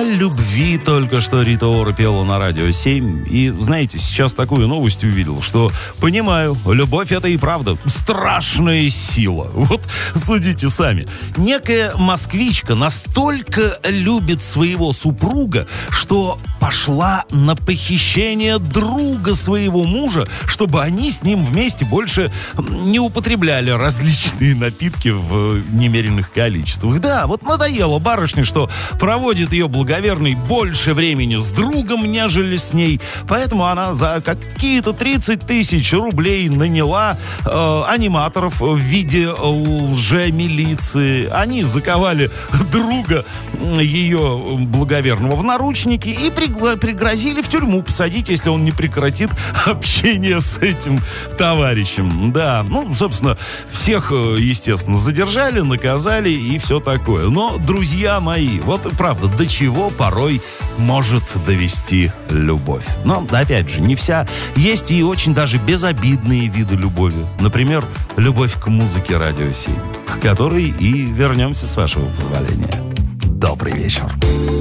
О любви только что Рита Ора пела на Радио 7. И, знаете, сейчас такую новость увидел, что, понимаю, любовь — это и правда страшная сила. Вот судите сами. Некая москвичка настолько любит своего супруга, что пошла на похищение друга своего мужа, чтобы они с ним вместе больше не употребляли различные напитки в немеренных количествах. Да, вот надоело барышне, что проводит ее благоверный больше времени с другом, нежели с ней. Поэтому она за какие-то 30 тысяч рублей наняла аниматоров в виде лже-милиции. Они заковали друга ее благоверного в наручники и пригрозили в тюрьму посадить, если он не прекратит общение с этим товарищем. Да, ну, собственно, всех, естественно, задержали, наказали и все такое. Но, друзья мои, вот правда, до чего порой может довести любовь. Но, опять же, не вся. Есть и очень даже безобидные виды любови. Например, любовь к музыке Радио 7, к которой и вернемся, с вашего позволения. Добрый вечер.